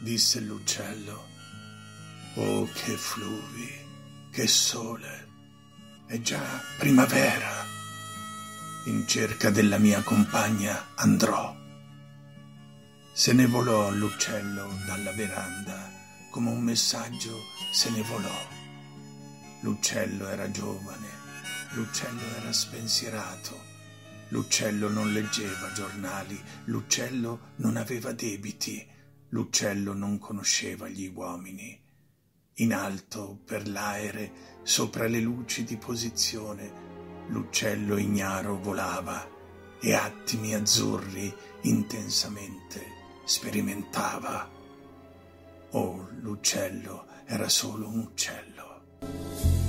disse l'uccello. Oh, che fluvi, che sole, è già primavera. In cerca della mia compagna andrò. Se ne volò l'uccello dalla veranda, come un messaggio se ne volò. L'uccello era giovane, l'uccello era spensierato, l'uccello non leggeva giornali, l'uccello non aveva debiti, l'uccello non conosceva gli uomini. In alto, per l'aere, sopra le luci di posizione, l'uccello ignaro volava e attimi azzurri intensamente sperimentava. Oh, l'uccello era solo un uccello.